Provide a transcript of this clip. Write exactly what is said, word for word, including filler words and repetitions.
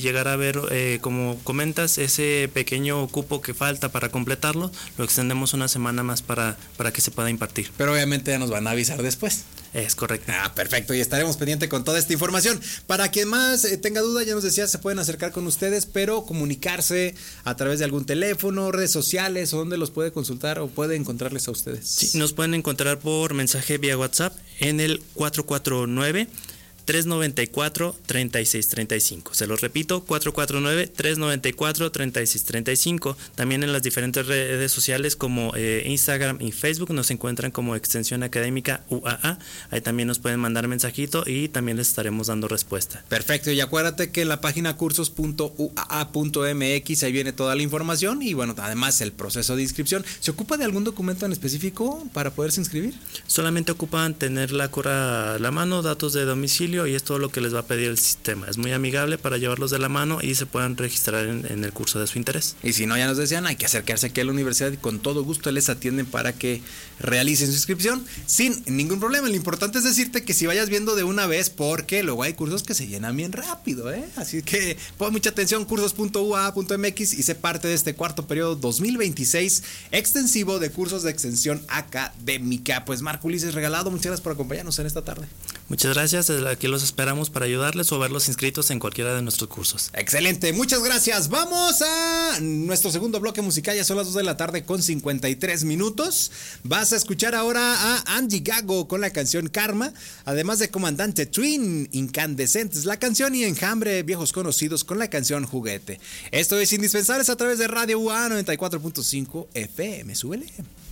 llegara a ver, eh, como comentas, ese pequeño cupo que falta para completarlo, lo extendemos una semana más para, para que se pueda impartir. Pero obviamente ya nos van a avisar después. Es correcto. Ah, perfecto, y estaremos pendientes con toda esta información. Para quien más eh, tenga duda, ya nos decía, se pueden acercar con ustedes, pero comunicarse a través de algún teléfono, redes sociales, o dónde los puede consultar o puede encontrarles a ustedes. Sí, nos pueden encontrar por mensaje vía WhatsApp en el cuatro cuatro nueve, tres nueve cuatro, tres seis tres cinco. Se los repito, cuatro cuatro nueve, tres nueve cuatro, tres seis tres cinco. También en las diferentes redes sociales como eh, Instagram y Facebook nos encuentran como Extensión Académica U A A. Ahí también nos pueden mandar mensajito y también les estaremos dando respuesta. Perfecto, y acuérdate que en la página cursos punto u a a punto m x ahí viene toda la información y bueno, además el proceso de inscripción. ¿Se ocupa de algún documento en específico para poderse inscribir? Solamente ocupan tener la cura a la mano, datos de domicilio, y es todo lo que les va a pedir el sistema. Es muy amigable para llevarlos de la mano y se puedan registrar en, en el curso de su interés. Y si no, ya nos decían, hay que acercarse aquí a la universidad y con todo gusto les atienden para que realicen su inscripción sin ningún problema. Lo importante es decirte que si vayas viendo de una vez, porque luego hay cursos que se llenan bien rápido, ¿eh? Así que pon mucha atención, cursos punto u a a punto m x, y sé parte de este cuarto periodo dos mil veintiséis extensivo de cursos de extensión académica. Pues Marco Ulises Regalado, muchas gracias por acompañarnos en esta tarde. Muchas gracias, desde aquí los esperamos para ayudarles o verlos inscritos en cualquiera de nuestros cursos. Excelente, muchas gracias. Vamos a nuestro segundo bloque musical, ya son las dos de la tarde con cincuenta y tres minutos. Vas a escuchar ahora a Andy Gago con la canción Karma, además de Comandante Twin, Incandescentes, la canción, y Enjambre, Viejos Conocidos, con la canción Juguete. Esto es Indispensables a través de Radio U A A noventa y cuatro punto cinco F M, súbele.